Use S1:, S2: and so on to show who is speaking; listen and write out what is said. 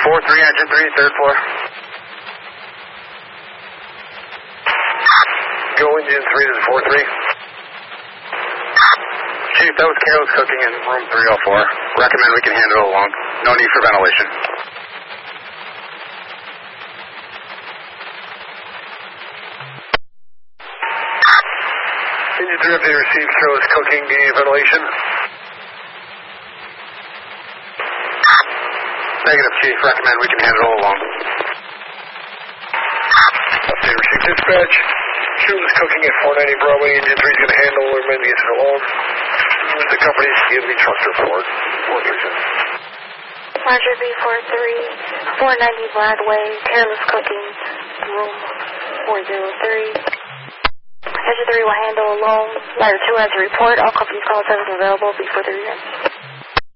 S1: 43, engine 3, third floor. Go engine 3 to the 43. Chief, that was careless cooking in room 304. Recommend we can handle it alone. No need for ventilation. Engine 3 update received careless cooking. Do you need ventilation? Negative, Chief. Recommend we can handle it alone. Update received dispatch. Careless cooking at 490 Broadway. Engine 3 is going to handle or amend it alone. The company's give me truck report. 436.
S2: Roger, B43, 490 Broadway, careless cooking, room 403. Engine 3 will handle alone. Ladder 2 has a report. All companies call service available before 3 minutes.